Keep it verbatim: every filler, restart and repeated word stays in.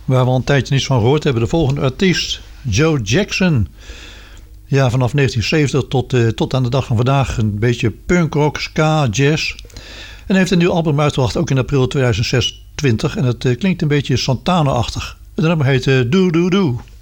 Waar we al een tijdje niets van gehoord hebben. De volgende artiest, Joe Jackson. Ja, vanaf negentien zeventig tot, uh, tot aan de dag van vandaag een beetje punkrock, ska, jazz. En heeft een nieuw album uitgebracht, ook in april tweeduizend zesentwintig. En het uh, klinkt een beetje Santana-achtig. Het nummer heet uh, Do Do Do.